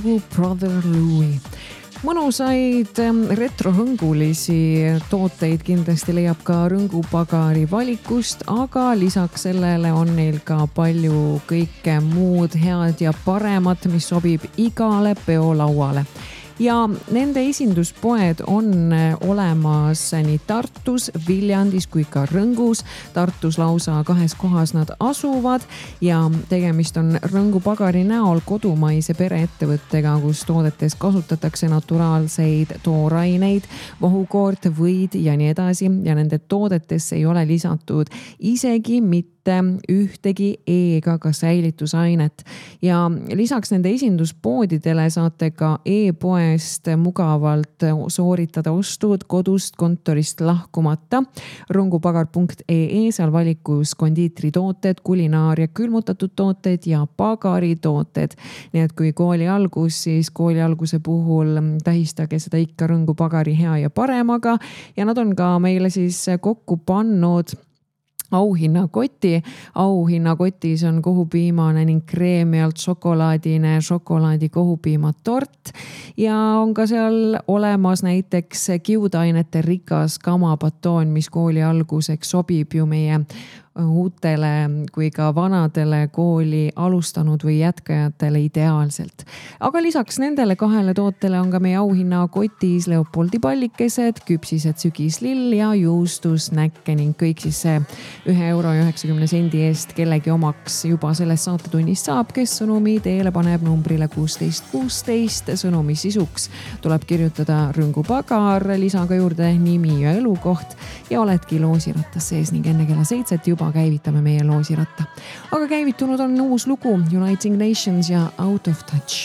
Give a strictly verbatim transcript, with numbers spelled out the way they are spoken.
Brother Louie. Mõnusaid retrohõngulisi tooteid kindlasti leiab ka rõngupagari valikust, aga lisaks sellele on neil ka palju kõike muud head ja paremat, mis sobib igale peolauale. Ja nende esinduspoed on olemas nii Tartus, Viljandis kui ka Rõngus. Tartus lausa kahes kohas nad asuvad ja tegemist on rõngupagari näol kodumaise pereettevõttega, kus toodetes kasutatakse naturaalseid tooraineid, vahukoort, võid ja nii edasi ja nende toodetesse ei ole lisatud isegi mitte ühtegi E-ga ka säilitusainet. Ja lisaks nende esinduspoodidele saate ka E-poest mugavalt sooritada ostud kodust kontorist lahkumata. rõngupagar punkt ee, seal valikus kondiitritooted, kulinaaria külmutatud tooted ja pagaritooted. Nii et kui kooli algus, siis kooli alguse puhul tähistage seda ikka rõngupagari hea ja paremaga ja nad on ka meile siis kokku pannud auhinnakoti. Auhinnakotis on kohupiimane ning kreemialt šokolaadine šokolaadi kohupiimatort ja on ka seal olemas näiteks kiudainete rikas kamapatoon, mis kooli alguseks sobib ju meie uutele kui ka vanadele kooli alustanud või jätkajatele ideaalselt. Aga lisaks nendele kahele tootele on ka meie auhinnakotis Leopoldi pallikesed, küpsised sügislill ja juustusnäkke ning kõik siis see ühe euro ja üheksakümne sendi eest kellegi omaks juba sellest saatetunnist saab, kes sõnumi teele paneb numbrile kuusteist kuusteist. Sõnumi sisuks tuleb kirjutada rõngupagar, lisaga juurde nimi ja elukoht ja oledki loosiratas sees ning enne kella seitset juba käivitame meie loosiratta. Aga käivitunud on uus lugu Uniting Nations ja Out of Touch.